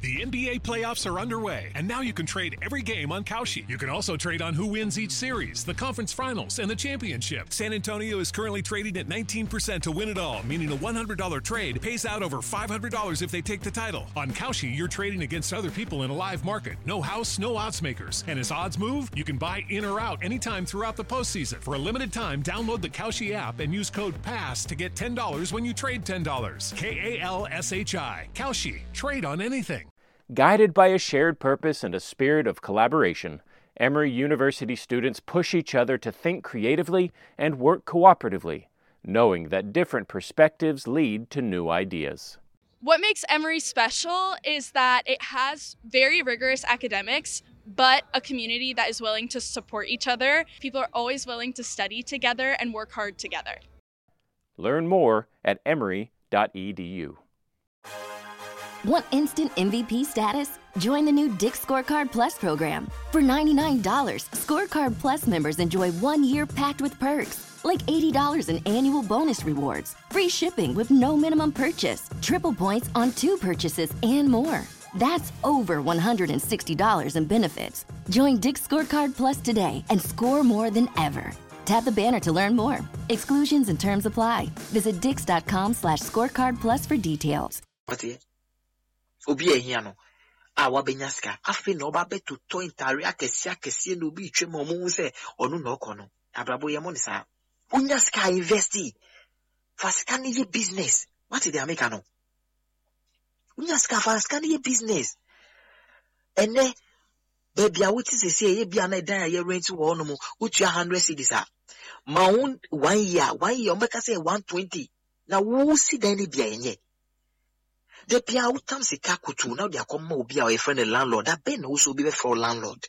The NBA playoffs are underway, and now you can trade every game on Kalshi. You can also trade on who wins each series, the conference finals, and the championship. San Antonio is currently trading at 19% to win it all, meaning a $100 trade pays out over $500 if they take the title. On Kalshi, you're trading against other people in a live market. No house, no odds makers. And as odds move, you can buy in or out anytime throughout the postseason. For a limited time, download the Kalshi app and use code PASS to get $10 when you trade $10. Kalshi. Kalshi. Trade on anything. Guided by a shared purpose and a spirit of collaboration, Emory University students push each other to think creatively and work cooperatively, knowing that different perspectives lead to new ideas. What makes Emory special is that it has very rigorous academics, but a community that is willing to support each other. People are always willing to study together and work hard together. Learn more at emory.edu. Want instant MVP status? Join the new Dick's Scorecard Plus program. For $99, Scorecard Plus members enjoy 1 year packed with perks, like $80 in annual bonus rewards, free shipping with no minimum purchase, triple points on 2 purchases, and more. That's over $160 in benefits. Join Dick's Scorecard Plus today and score more than ever. Tap the banner to learn more. Exclusions and terms apply. Visit dix.com/scorecardplus for details. Obi ehia no awa benyaska afi no ba betu to intare akesi no bi twa mo se onu no kono abrabo ye mo ni sa unyaska investi fasika ni ye business what is the America no unyaska fasika ni ye business ene baby a wuti se ye bia na dan ye rent wo no mo utua 100 cedis a ma 1 year ombeka say 120 na wo si dan ni bia enye. The pia utam sika kutu na dia come obi a friend the landlord that ben also be for landlord.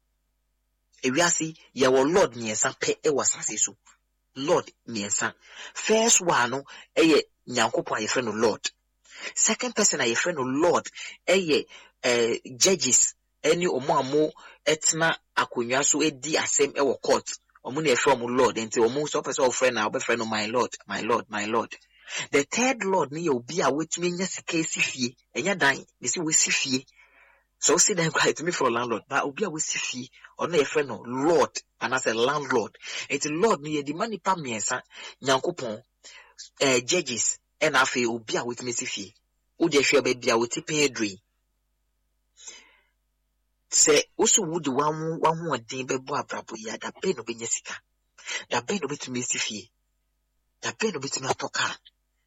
Ewiase ye wo lord niensa pe e wasase so. Lord niensa. First one no eye nyankopon a friend lord. Second person a friend lord eye judges any omo etna akonwa so edi asem e wo court. Omo na e from lord enti omo so person of friend na be friend my lord. The third lord ni obi a wetumi nya sika esifie enya dan me si wesifie so see them quite me for landlord but obi a wesifie ono ye friend no lord and as a landlord it lord ni the money pa miensa nyankopon judges and afi obi a wetumi sifie wo de hwe ba bia woti pedri se usu wudi wanhu odin bebo abrabo ya da be no be nya sika da be no betumi sifie da be no betumi atoka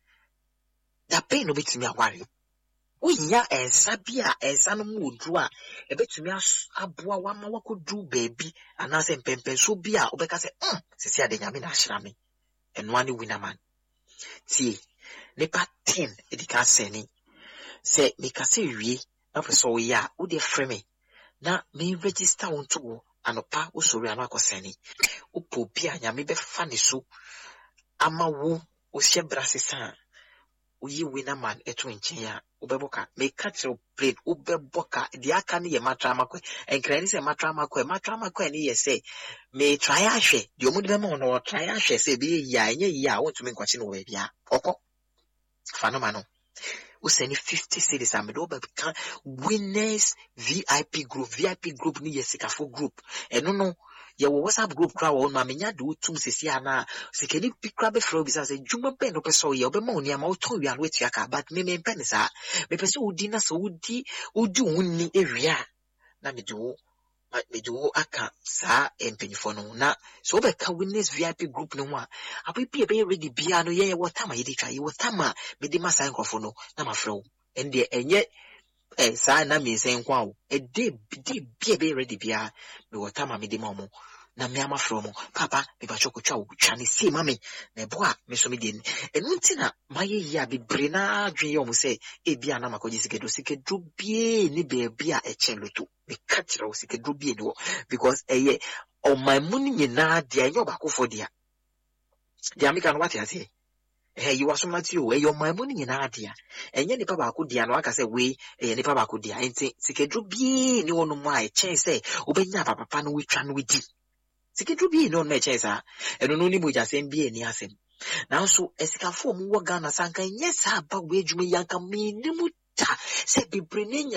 da pain no betumi aware unya ensabia ensano mudu a ebetumi aboa wama wakodu baby anase mpempe so bia obeka se sisi ade nyame na ahyirame eno ani winaman tie nepa 10 edika seni se mikase wie na peso ya wo de frame na me register wonto wo anopa wo sori ano akoseni upo bia nyame be fa ne so ama wo o hyebrasesa uyi winaman eto nchen ya ubeboka me catch your brain ubeboka di aka ni ye matra makwe enkra ni se matra makwe ni ye se me try ahwe di omu de be mo no try ahwe se be ya enye ya wonto me nkwachi no we bia okọ fanomano we send 50 cedis amedo be kan winners VIP group ni ye sikafo group eno no ye wo WhatsApp group kra wo ma menya de utum sesi ana sikeni pikra be fro bisa se juma be no peso ye obe ma oni ama uton wi anu etua ka but me mpene sa me pese udi na so udi unni ewia na me do aka sa empenifo no na so be ka winners VIP group no a abibi be ready bia no ye wotama ye twa ye wotama me de masa nkofo no na mafro ende enye sa na me sen kwa wo de be ready bia me wotama me de momo na me amafro mo papa me ba chokotwa wo twa ne sie mame na ebo a me so me de enu ntina maye ya bebre na adwen ye omo se e bia na makoji sikedo bie ni be bia e chen loto me catch ro sikedo bie ni wo because eye on my money nyina dia enyo ba kofo dia me kan what you say you are so much you your my money nyina dia enye nipa ba ko dia no aka se we nipa ba ko dia enti sikedo bie ni wono mu a e chen se obenya papa no wetwa no wedi sikedo bie no na chen sa eno no ni moja sem bie ni asem na so esikafo mu wo Ghana sanka nyesa ba we adwuma yanka minimu ta se bebre